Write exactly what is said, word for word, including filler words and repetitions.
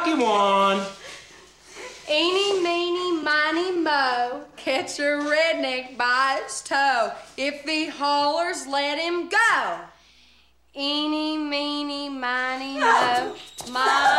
lucky one. Eeny, meeny, miny, mo, catch a redneck by his toe. If he hollers, let him go. Eeny, meeny, miny, mo, my